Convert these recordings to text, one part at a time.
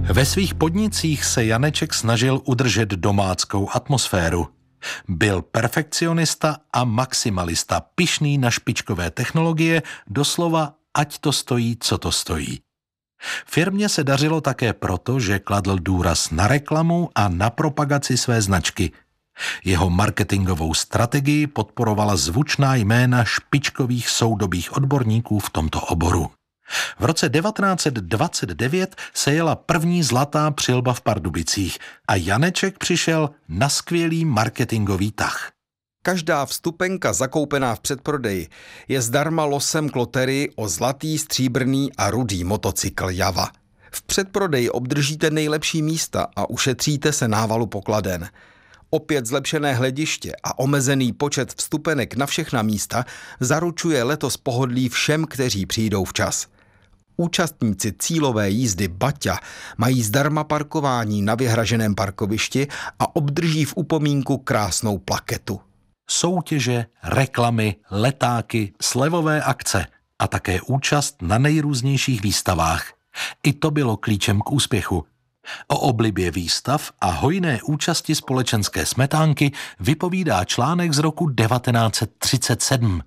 Ve svých podnicích se Janeček snažil udržet domáckou atmosféru. Byl perfekcionista a maximalista, pyšný na špičkové technologie, doslova ať to stojí, co to stojí. Firmě se dařilo také proto, že kladl důraz na reklamu a na propagaci své značky. Jeho marketingovou strategii podporovala zvučná jména špičkových soudobých odborníků v tomto oboru. V roce 1929 se jela první zlatá přilba v Pardubicích a Janeček přišel na skvělý marketingový tah. Každá vstupenka zakoupená v předprodeji je zdarma losem k loterii o zlatý, stříbrný a rudý motocykl Java. V předprodeji obdržíte nejlepší místa a ušetříte se návalu pokladen. Opět zlepšené hlediště a omezený počet vstupenek na všechna místa zaručuje letos pohodlí všem, kteří přijdou včas. Účastníci cílové jízdy Baťa mají zdarma parkování na vyhraženém parkovišti a obdrží v upomínku krásnou plaketu. Soutěže, reklamy, letáky, slevové akce a také účast na nejrůznějších výstavách. I to bylo klíčem k úspěchu. O oblibě výstav a hojné účasti společenské smetánky vypovídá článek z roku 1937.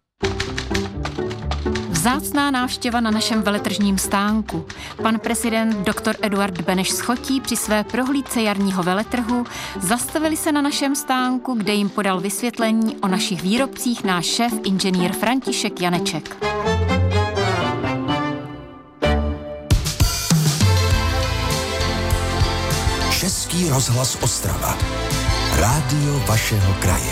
Vzácná návštěva na našem veletržním stánku. Pan prezident dr. Eduard Beneš z Chotí při své prohlídce jarního veletrhu zastavili se na našem stánku, kde jim podal vysvětlení o našich výrobcích náš šéf inženýr František Janeček. Český rozhlas Ostrava. Rádio vašeho kraje.